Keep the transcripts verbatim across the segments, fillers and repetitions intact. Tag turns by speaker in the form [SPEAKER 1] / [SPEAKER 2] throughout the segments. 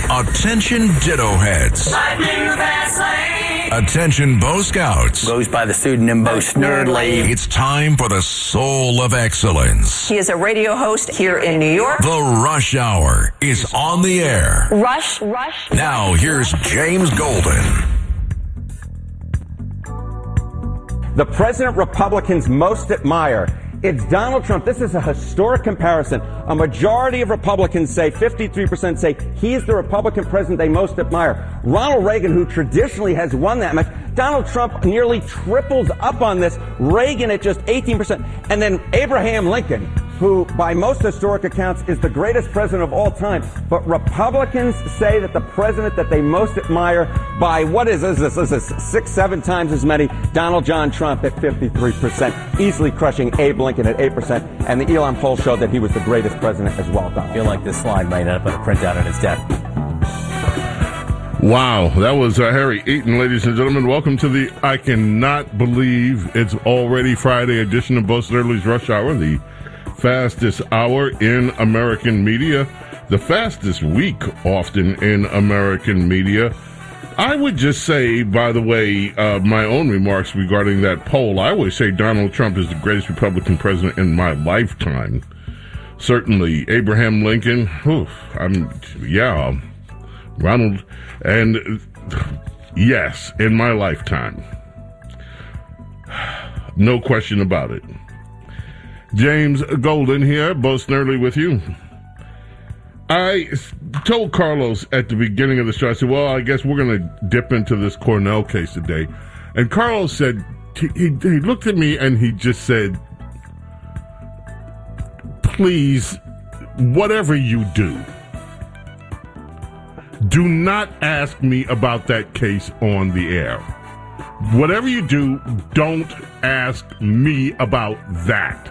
[SPEAKER 1] Attention Ditto Heads. Attention Bo Scouts.
[SPEAKER 2] Goes by the pseudonym Bo Snerdley.
[SPEAKER 1] It's time for the Soul of Excellence.
[SPEAKER 3] He is a radio host here in New York.
[SPEAKER 1] The Rush Hour is on the air.
[SPEAKER 3] Rush, Rush.
[SPEAKER 1] Now here's James Golden.
[SPEAKER 4] The president Republicans most admire. It's Donald Trump. This is a historic comparison. A majority of Republicans say, fifty-three percent say, he's the Republican president they most admire. Ronald Reagan, who traditionally has won that much, Donald Trump nearly triples up on this. Reagan at just eighteen percent. And then Abraham Lincoln, who by most historic accounts is the greatest president of all time. But Republicans say that the president that they most admire by, what is this, this is six, seven times as many, Donald John Trump at fifty-three percent, easily crushing Abe Lincoln at eight percent. And the Elon poll showed that he was the greatest president as well.
[SPEAKER 2] I feel like this slide might end up on a printout on his desk.
[SPEAKER 5] Wow, that was uh, Harry Eaton, ladies and gentlemen. Welcome to the I Cannot Believe It's Already Friday edition of Bo Snerdley's Rush Hour, the fastest hour in American media, the fastest week often in American media. I would just say, by the way, uh, my own remarks regarding that poll, I always say Donald Trump is the greatest Republican president in my lifetime. Certainly, Abraham Lincoln, whew, I'm, yeah, Ronald, and yes, in my lifetime. No question about it. James Golden here, Bo Snerdley with you. I told Carlos at the beginning of the show, I said, well, I guess we're going to dip into this Cornell case today. And Carlos said, he, he looked at me and he just said, please, whatever you do, do not ask me about that case on the air. Whatever you do, don't ask me about that.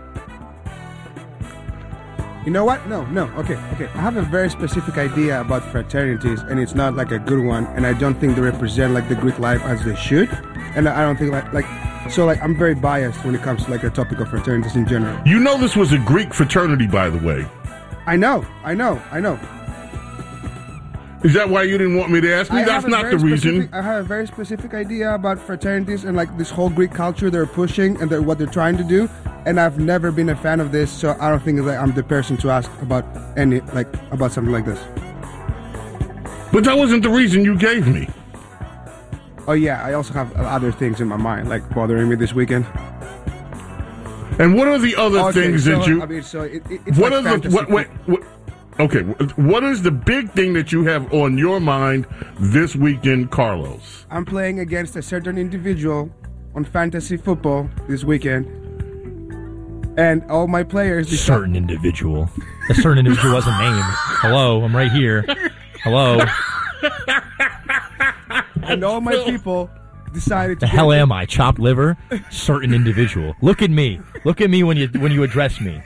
[SPEAKER 6] You know what? No, no. Okay, okay. I have a very specific idea about fraternities, and it's not like a good one, and I don't think they represent like the Greek life as they should. And I don't think like like so like I'm very biased when it comes to like the topic of fraternities in general.
[SPEAKER 5] You know this was a Greek fraternity, by the way.
[SPEAKER 6] I know, I know, I know.
[SPEAKER 5] Is that why you didn't want me to ask me?
[SPEAKER 6] I
[SPEAKER 5] That's not the reason.
[SPEAKER 6] Specific, I have a very specific idea about fraternities and like this whole Greek culture they're pushing and they're, what they're trying to do. And I've never been a fan of this, so I don't think that I'm the person to ask about any like about something like this.
[SPEAKER 5] But that wasn't the reason you gave me.
[SPEAKER 6] Oh yeah, I also have other things in my mind like bothering me this weekend.
[SPEAKER 5] And what are the other
[SPEAKER 6] okay,
[SPEAKER 5] things
[SPEAKER 6] so,
[SPEAKER 5] that you?
[SPEAKER 6] I mean, so it, it, it's
[SPEAKER 5] what
[SPEAKER 6] like
[SPEAKER 5] are the what, what, what? Okay, what is the big thing that you have on your mind this weekend, Carlos?
[SPEAKER 6] I'm playing against a certain individual on fantasy football this weekend, and all my players...
[SPEAKER 7] A certain individual. A certain individual wasn't named. Hello, I'm right here. Hello.
[SPEAKER 6] And all my people decided to...
[SPEAKER 7] The hell am I? Chopped liver? Certain individual. Look at me. Look at me when you when you address me.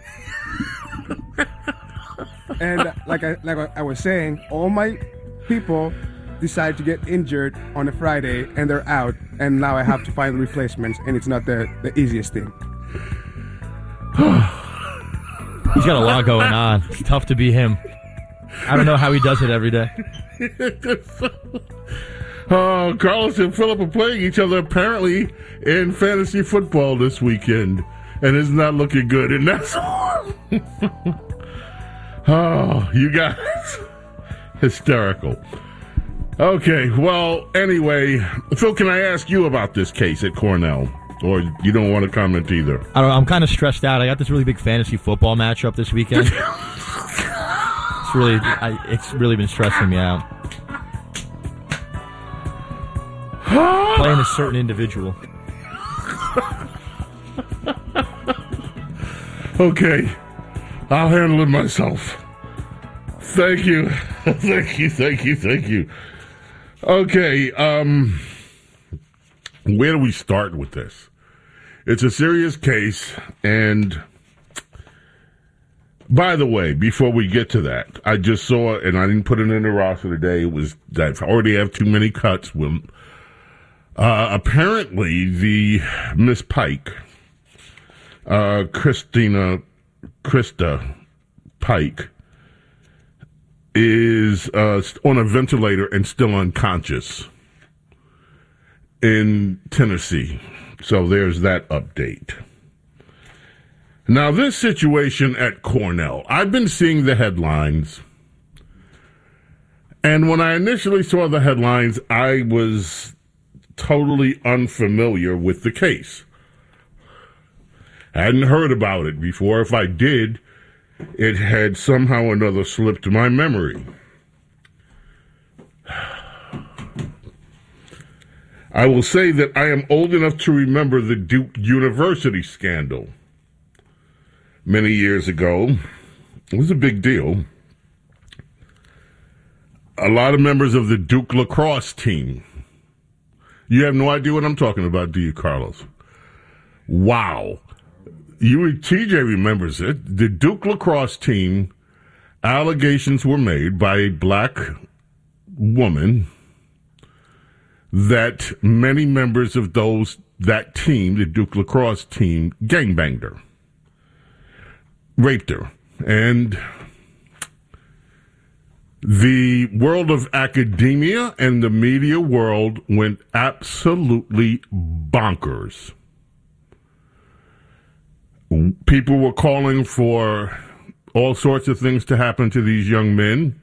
[SPEAKER 6] And like I like I was saying, all my people decide to get injured on a Friday, and they're out. And now I have to find replacements, and it's not the, the easiest thing.
[SPEAKER 7] He's got a lot going on. It's tough to be him. I don't know how he does it every day.
[SPEAKER 5] Oh, Carlos and Philip are playing each other apparently in fantasy football this weekend, and it's not looking good. And that's oh, you guys, hysterical. Okay, well, anyway, Phil, can I ask you about this case at Cornell? Or you don't want to comment either?
[SPEAKER 7] I don't know, I'm kind of stressed out. I got this really big fantasy football matchup this weekend. It's really, I, it's really been stressing me out. Playing a certain individual.
[SPEAKER 5] Okay, I'll handle it myself. Thank you, thank you, thank you, thank you. Okay, um, where do we start with this? It's a serious case, and by the way, before we get to that, I just saw, and I didn't put it in the roster today, it was that I already have too many cuts. Well, uh, apparently, the Miss Pike, uh, Christina, Krista Pike, is is uh, on a ventilator and still unconscious in Tennessee. So there's that update. Now, this situation at Cornell, I've been seeing the headlines. And when I initially saw the headlines, I was totally unfamiliar with the case. I hadn't heard about it before. If I did, it had somehow or another slipped my memory. I will say that I am old enough to remember the Duke University scandal many years ago. It was a big deal. A lot of members of the Duke lacrosse team. You have no idea what I'm talking about, do you, Carlos? Wow. You, T J remembers it. The Duke lacrosse team, allegations were made by a black woman that many members of those that team, the Duke lacrosse team, gangbanged her, raped her, and the world of academia and the media world went absolutely bonkers. People were calling for all sorts of things to happen to these young men.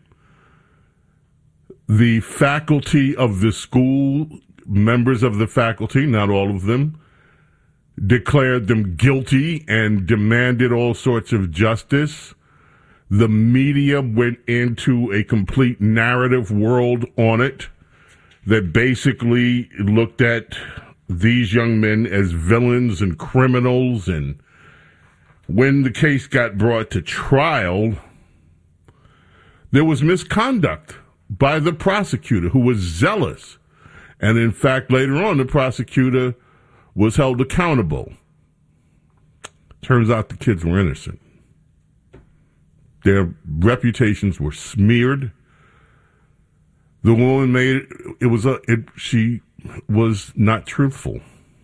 [SPEAKER 5] The faculty of the school, members of the faculty, not all of them, declared them guilty and demanded all sorts of justice. The media went into a complete narrative world on it that basically looked at these young men as villains and criminals. And when the case got brought to trial, there was misconduct by the prosecutor, who was zealous. And in fact, later on, the prosecutor was held accountable. Turns out the kids were innocent. Their reputations were smeared. The woman made it, it was a, it, she was not truthful.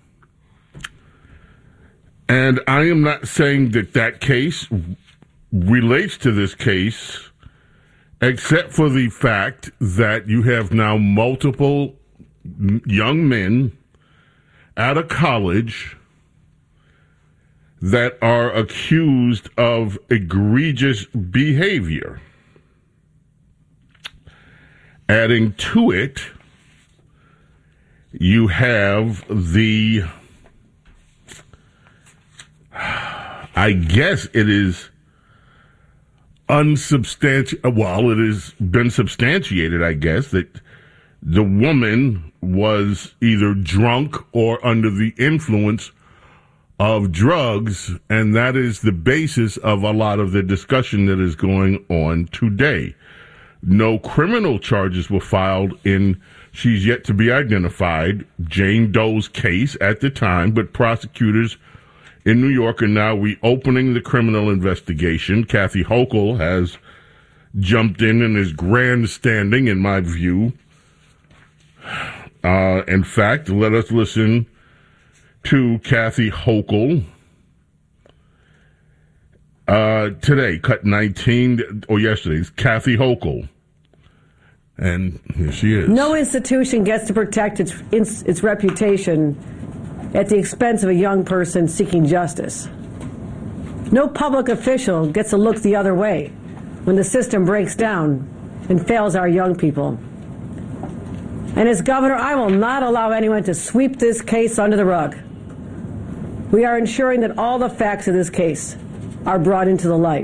[SPEAKER 5] And I am not saying that that case relates to this case, except for the fact that you have now multiple young men out of college that are accused of egregious behavior. Adding to it, you have the, I guess it is unsubstantiated, well, it has been substantiated, I guess, that the woman was either drunk or under the influence of drugs, and that is the basis of a lot of the discussion that is going on today. No criminal charges were filed in, she's yet to be identified, Jane Doe's case at the time, but prosecutors in New York are now reopening the criminal investigation. Kathy Hochul has jumped in and is grandstanding, in my view. Uh, in fact, let us listen to Kathy Hochul uh, today, cut nineteen, or yesterday, Kathy Hochul. And here she is.
[SPEAKER 8] No institution gets to protect its, its, its reputation at the expense of a young person seeking justice. No public official gets to look the other way when the system breaks down and fails our young people. And as governor, I will not allow anyone to sweep this case under the rug. We are ensuring that all the facts of this case are brought into the light.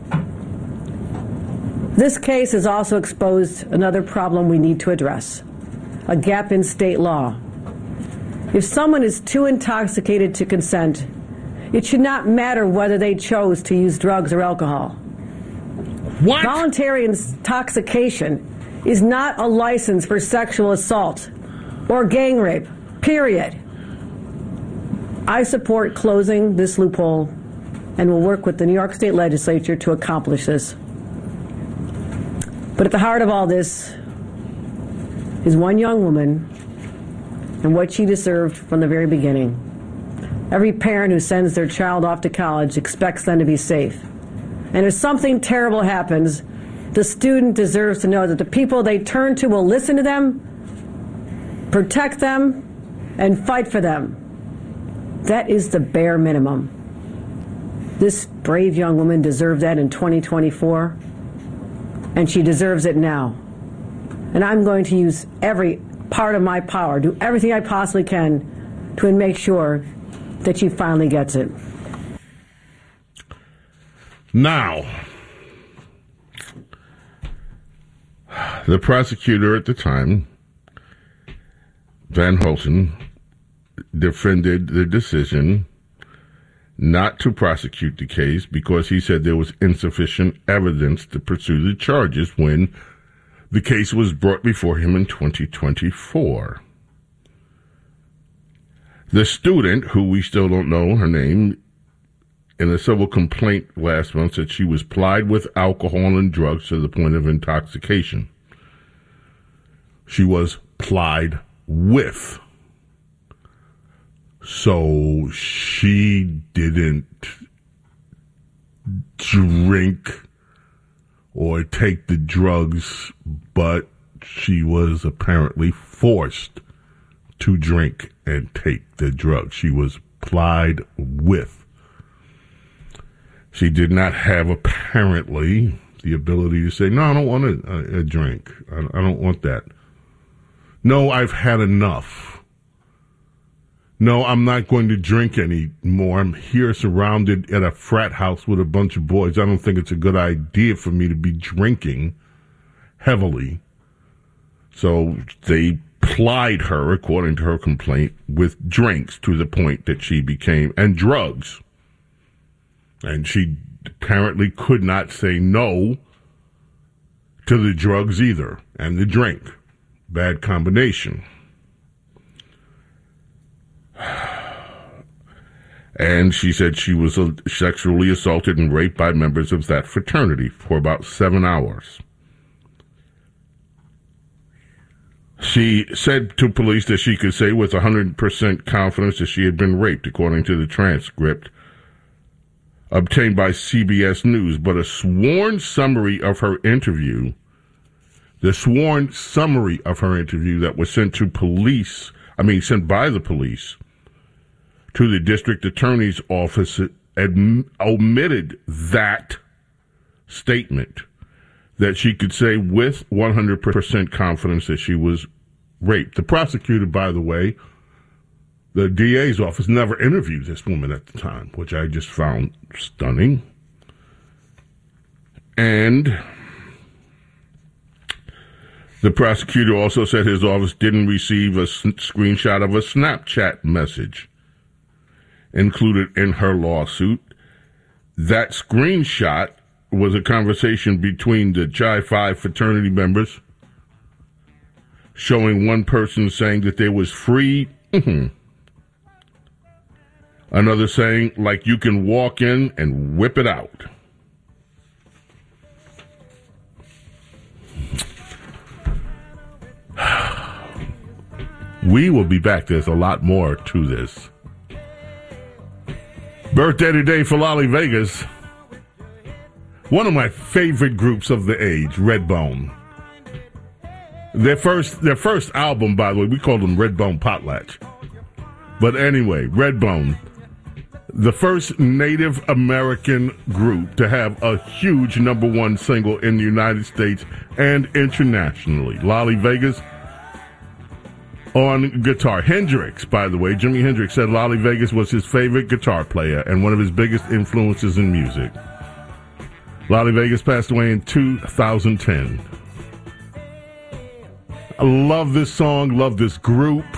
[SPEAKER 8] This case has also exposed another problem we need to address, a gap in state law. If someone is too intoxicated to consent, it should not matter whether they chose to use drugs or alcohol.
[SPEAKER 5] What?
[SPEAKER 8] Voluntary intoxication is not a license for sexual assault or gang rape, period. I support closing this loophole and will work with the New York State Legislature to accomplish this. But at the heart of all this is one young woman and what she deserved from the very beginning. Every parent who sends their child off to college expects them to be safe. And if something terrible happens, The student deserves to know that the people they turn to will listen to them, protect them, and fight for them. That is the bare minimum. This brave young woman deserved that in twenty twenty-four, and she deserves it now. And I'm going to use every part of my power, do everything I possibly can to make sure that she finally gets it.
[SPEAKER 5] Now, the prosecutor at the time, Van Holsen, defended the decision not to prosecute the case because he said there was insufficient evidence to pursue the charges when the case was brought before him in twenty twenty-four. The student, who we still don't know her name, in a civil complaint last month said she was plied with alcohol and drugs to the point of intoxication. She was plied with. So she didn't drink or take the drugs, but she was apparently forced to drink and take the drugs. She was plied with. She did not have, apparently, the ability to say, no, I don't want a, a drink. I, I don't want that. No, I've had enough. No, I'm not going to drink anymore. I'm here surrounded at a frat house with a bunch of boys. I don't think it's a good idea for me to be drinking heavily. So they plied her, according to her complaint, with drinks to the point that she became, and drugs. And she apparently could not say no to the drugs either, and the drink. Bad combination. And she said she was sexually assaulted and raped by members of that fraternity for about seven hours. She said to police that she could say with one hundred percent confidence that she had been raped, according to the transcript obtained by C B S News, but a sworn summary of her interview, the sworn summary of her interview that was sent to police, I mean, sent by the police to the district attorney's office, ad- omitted that statement that she could say with one hundred percent confidence that she was raped. The prosecutor, by the way, the D A's office never interviewed this woman at the time, which I just found stunning. And the prosecutor also said his office didn't receive a s- screenshot of a Snapchat message included in her lawsuit. That screenshot was a conversation between the Chi Phi fraternity members showing one person saying that there was free, mm-hmm. Another saying, like, you can walk in and whip it out. We will be back. There's a lot more to this. Birthday today for Lolly Vegas. One of my favorite groups of the age, Redbone. Their first, their first album, by the way, we called them Redbone Potlatch. But anyway, Redbone, the first Native American group to have a huge number one single in the United States and internationally. Lolly Vegas on guitar. Hendrix, by the way, Jimi Hendrix said Lolly Vegas was his favorite guitar player and one of his biggest influences in music. Lolly Vegas passed away in two thousand ten. I love this song, love this group.